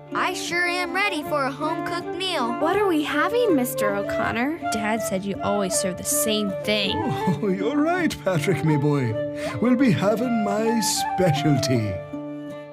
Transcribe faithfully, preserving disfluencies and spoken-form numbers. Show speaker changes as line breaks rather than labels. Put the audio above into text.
I sure am ready for a home-cooked meal.
What are we having, Mister O'Connor?
Dad said you always serve the same thing.
Oh, you're right, Patrick, me boy. We'll be having my specialty.